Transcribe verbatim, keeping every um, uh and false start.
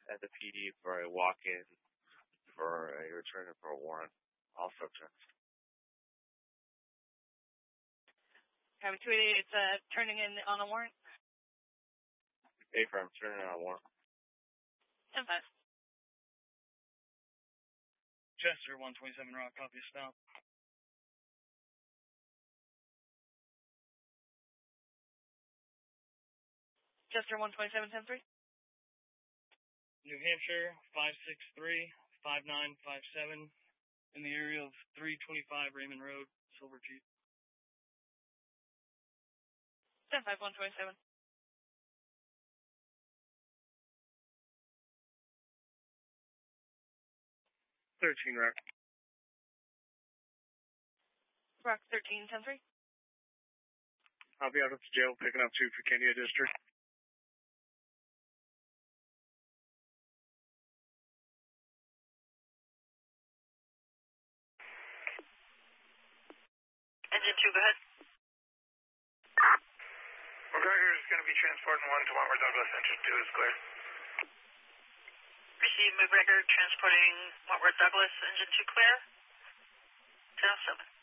at the P D for a walk-in for a return for a warrant. All subjects. Have two eighty-eight uh, turning in on a warrant. A-firm, turning in on a warrant. ten five. Chester, one twenty-seven Rock, copy stop. Chester, one twenty-seven ten three. New Hampshire, five six three, five nine five seven, in the area of three twenty-five Raymond Road, Silver Jeep. ten five, one twenty-seven. thirteen Rock. Rock thirteen ten three. I'll be out at the jail picking up two for Kenya District. Engine two, go ahead. McGregor is going to be transporting one to Wentworth Douglas. Engine two is clear. Receive McGregor transporting Wentworth Douglas. Engine two clear. ten oh seven.